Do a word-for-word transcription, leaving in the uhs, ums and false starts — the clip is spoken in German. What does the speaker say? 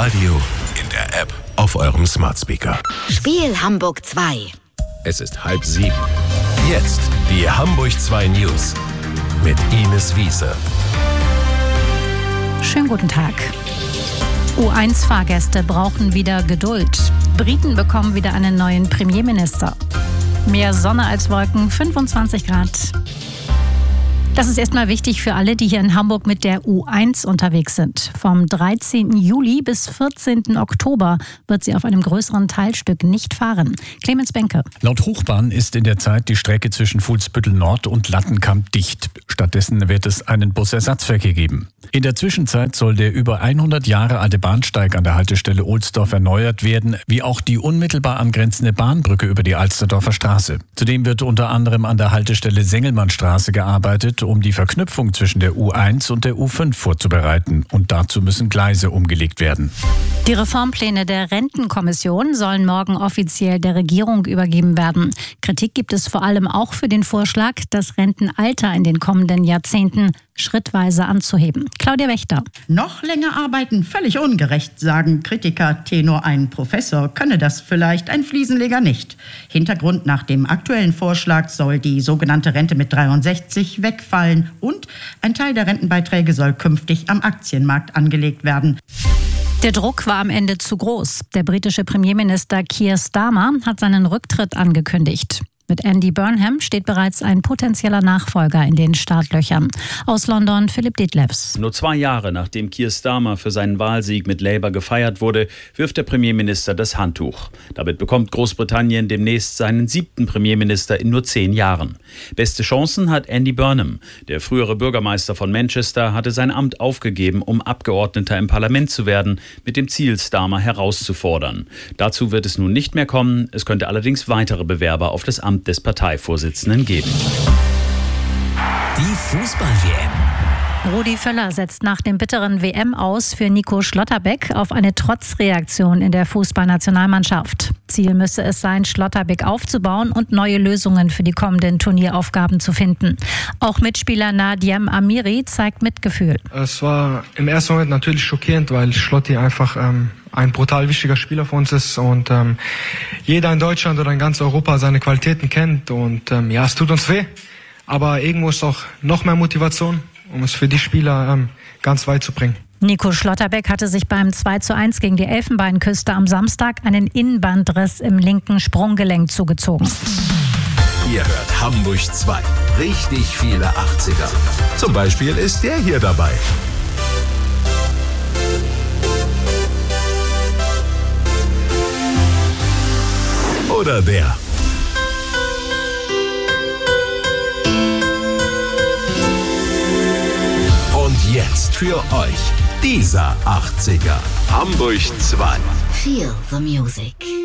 Radio, in der App, auf eurem Smart Speaker. Spiel Hamburg zwei. Es ist halb sieben. Jetzt die Hamburg zwei News mit Ines Wiese. Schönen guten Tag. U eins Fahrgäste brauchen wieder Geduld. Briten bekommen wieder einen neuen Premierminister. Mehr Sonne als Wolken, fünfundzwanzig Grad. Das ist erstmal wichtig für alle, die hier in Hamburg mit der U eins unterwegs sind. Vom dreizehnten Juli bis vierzehnten Oktober wird sie auf einem größeren Teilstück nicht fahren. Clemens Benke. Laut Hochbahn ist in der Zeit die Strecke zwischen Fuhlsbüttel Nord und Lattenkamp dicht. Stattdessen wird es einen Busersatzverkehr geben. In der Zwischenzeit soll der über hundert Jahre alte Bahnsteig an der Haltestelle Ohlsdorf erneuert werden, wie auch die unmittelbar angrenzende Bahnbrücke über die Alsterdorfer Straße. Zudem wird unter anderem an der Haltestelle Sengelmannstraße gearbeitet, um die Verknüpfung zwischen der U eins und der U fünf vorzubereiten. Und dazu müssen Gleise umgelegt werden. Die Reformpläne der Rentenkommission sollen morgen offiziell der Regierung übergeben werden. Kritik gibt es vor allem auch für den Vorschlag, das Rentenalter in den kommenden Jahrzehnten schrittweise anzuheben. Claudia Wächter. Noch länger arbeiten, völlig ungerecht, sagen Kritiker. Tenor ein Professor könne das vielleicht, ein Fliesenleger nicht. Hintergrund: nach dem aktuellen Vorschlag soll die sogenannte Rente mit dreiundsechzig wegfallen und ein Teil der Rentenbeiträge soll künftig am Aktienmarkt angelegt werden. Der Druck war am Ende zu groß. Der britische Premierminister Keir Starmer hat seinen Rücktritt angekündigt. Mit Andy Burnham steht bereits ein potenzieller Nachfolger in den Startlöchern. Aus London Philipp Detlefs. Nur zwei Jahre nachdem Keir Starmer für seinen Wahlsieg mit Labour gefeiert wurde, wirft der Premierminister das Handtuch. Damit bekommt Großbritannien demnächst seinen siebten Premierminister in nur zehn Jahren. Beste Chancen hat Andy Burnham. Der frühere Bürgermeister von Manchester hatte sein Amt aufgegeben, um Abgeordneter im Parlament zu werden, mit dem Ziel, Starmer herauszufordern. Dazu wird es nun nicht mehr kommen. Es könnte allerdings weitere Bewerber auf das Amt des Parteivorsitzenden geben. Die Fußball-W M. Rudi Völler setzt nach dem bitteren W M aus für Nico Schlotterbeck auf eine Trotzreaktion in der Fußballnationalmannschaft. Ziel müsse es sein, Schlotterbeck aufzubauen und neue Lösungen für die kommenden Turnieraufgaben zu finden. Auch Mitspieler Nadiem Amiri zeigt Mitgefühl. Es war im ersten Moment natürlich schockierend, weil Schlotti einfach ähm, ein brutal wichtiger Spieler für uns ist und ähm, jeder in Deutschland oder in ganz Europa seine Qualitäten kennt. Und ähm, ja, es tut uns weh, aber irgendwo ist auch noch mehr Motivation, um es für die Spieler ähm, ganz weit zu bringen. Nico Schlotterbeck hatte sich beim zwei zu eins gegen die Elfenbeinküste am Samstag einen Innenbandriss im linken Sprunggelenk zugezogen. Ihr hört Hamburg zwei. Richtig viele achtziger. Zum Beispiel ist der hier dabei. Oder der. Und jetzt für euch dieser achtziger. Hamburg zwei. Feel the music.